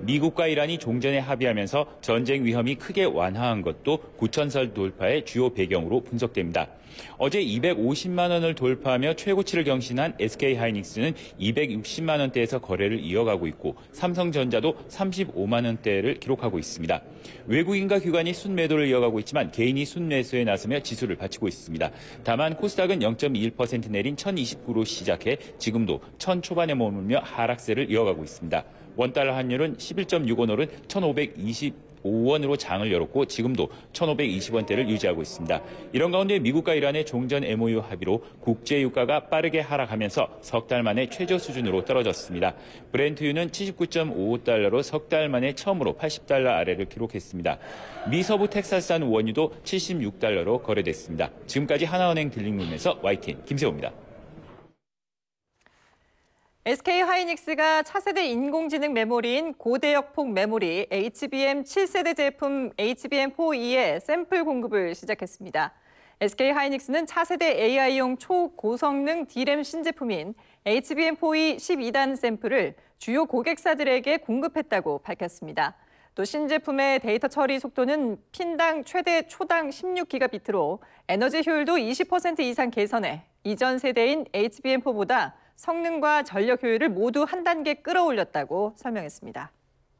미국과 이란이 종전에 합의하면서 전쟁 위험이 크게 완화한 것도 9,000선 돌파의 주요 배경으로 분석됩니다. 어제 250만 원을 돌파하며 최고치를 경신한 SK하이닉스는 260만 원대에서 거래를 이어가고 있고 삼성전자도 35만 원대를 기록하고 있습니다. 외국인과 기관이 순매도를 이어가고 있지만 개인이 순매수에 나서며 지수를 받치고 있습니다. 다만 코스닥은 0.21% 내린 1029로 시작해 지금도 1000 초반에 머물며 하락세를 이어가고 있습니다. 원달러 환율은 11.65 오른 1,525원으로 장을 열었고 지금도 1,520원대를 유지하고 있습니다. 이런 가운데 미국과 이란의 종전 MOU 합의로 국제유가가 빠르게 하락하면서 석 달 만에 최저 수준으로 떨어졌습니다. 브렌트유는 79.55달러로 석 달 만에 처음으로 80달러 아래를 기록했습니다. 미 서부 텍사스산 원유도 76달러로 거래됐습니다. 지금까지 하나은행 딜링룸에서 YTN 김세호입니다. SK하이닉스가 차세대 인공지능 메모리인 고대역폭 메모리 HBM 7세대 제품 HBM4E의 샘플 공급을 시작했습니다. SK하이닉스는 차세대 AI용 초고성능 D램 신제품인 HBM4E 12단 샘플을 주요 고객사들에게 공급했다고 밝혔습니다. 또 신제품의 데이터 처리 속도는 핀당 최대 초당 16기가비트로 에너지 효율도 20% 이상 개선해 이전 세대인 HBM4보다 성능과 전력 효율을 모두 한 단계 끌어올렸다고 설명했습니다.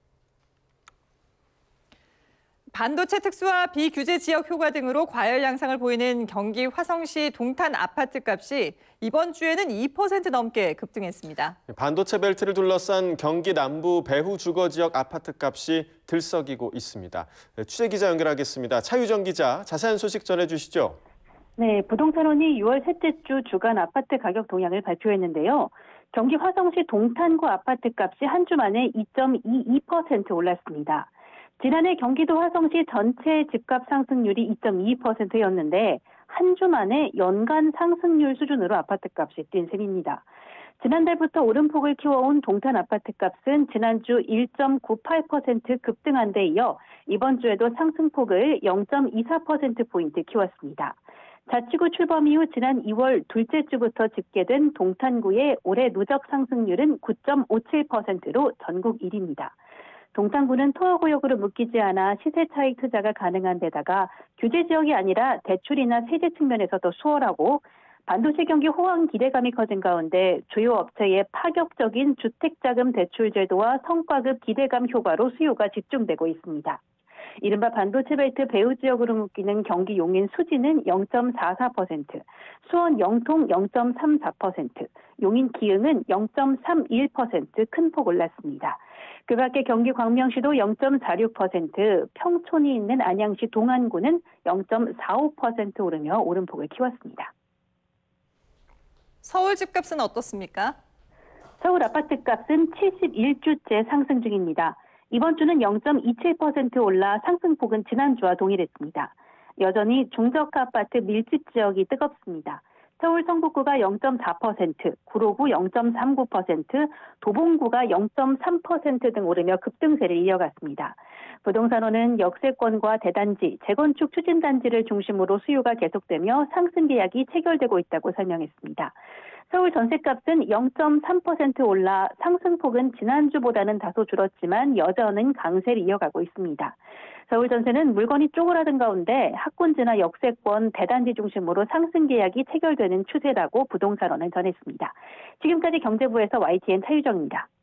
반도체 특수화, 비규제 지역 효과 등으로 과열 양상을 보이는 경기 화성시 동탄 아파트 값이 이번 주에는 2% 넘게 급등했습니다. 반도체 벨트를 둘러싼 경기 남부 배후 주거 지역 아파트 값이 들썩이고 있습니다. 취재 기자 연결하겠습니다. 차유정 기자, 자세한 소식 전해주시죠. 네, 부동산원이 6월 셋째 주 주간 아파트 가격 동향을 발표했는데요. 경기 화성시 동탄구 아파트 값이 한 주 만에 2.22% 올랐습니다. 지난해 경기도 화성시 전체 집값 상승률이 2.22%였는데 한 주 만에 연간 상승률 수준으로 아파트 값이 뛴 셈입니다. 지난달부터 오름폭을 키워온 동탄 아파트 값은 지난주 1.98% 급등한 데 이어 이번 주에도 상승폭을 0.24%포인트 키웠습니다. 자치구 출범 이후 지난 2월 둘째 주부터 집계된 동탄구의 올해 누적 상승률은 9.57%로 전국 1위입니다. 동탄구는 토화구역으로 묶이지 않아 시세 차익 투자가 가능한 데다가 규제 지역이 아니라 대출이나 세제 측면에서도 수월하고 반도체 경기 호황 기대감이 커진 가운데 주요 업체의 파격적인 주택자금 대출 제도와 성과급 기대감 효과로 수요가 집중되고 있습니다. 이른바 반도체 벨트 배후 지역으로 묶이는 경기 용인 수지는 0.44%, 수원 영통 0.34%, 용인 기흥은 0.31% 큰 폭 올랐습니다. 그 밖에 경기 광명시도 0.46%, 평촌이 있는 안양시 동안구는 0.45% 오르며 오름폭을 키웠습니다. 서울 집값은 어떻습니까? 서울 아파트값은 71주째 상승 중입니다. 이번 주는 0.27% 올라 상승폭은 지난주와 동일했습니다. 여전히 중저가 아파트 밀집 지역이 뜨겁습니다. 서울 성북구가 0.4%, 구로구 0.39%, 도봉구가 0.3% 등 오르며 급등세를 이어갔습니다. 부동산원은 역세권과 대단지, 재건축 추진단지를 중심으로 수요가 계속되며 상승 계약이 체결되고 있다고 설명했습니다. 서울 전셋값은 0.3% 올라 상승폭은 지난주보다는 다소 줄었지만 여전히 강세를 이어가고 있습니다. 서울 전세는 물건이 쪼그라든 가운데 학군지나 역세권, 대단지 중심으로 상승 계약이 체결되는 추세라고 부동산원은 전했습니다. 지금까지 경제부에서 YTN 차유정입니다.